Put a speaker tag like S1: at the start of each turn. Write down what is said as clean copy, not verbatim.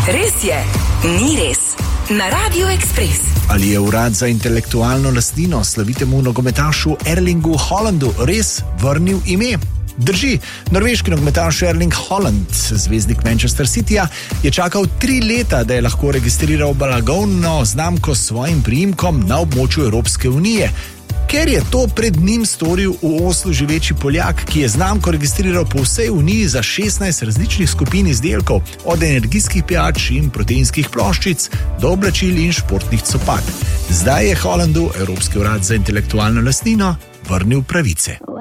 S1: Res je, ni res. Na Radio Express.
S2: Ali je urad za intelektualno lastnino slavitemu nogometašu Erlingu Haalandu res vrnil ime? Drži, norveški nogometaš Erling Haaland, zvezdnik Manchester Cityja, je čakal 3 leta, da je lahko registriral blagovno znamko s svojim priimkom na območju Evropske unije. Ker je to pred njim storil v Oslu živeči Poljak, ki je znamko registriral po vsej Uniji za 16 različnih skupin izdelkov, od energijskih pijač in proteinskih ploščic do oblačil in športnih copat. Zdaj je Haalandu Evropski urad za intelektualno lastnino vrnil pravice.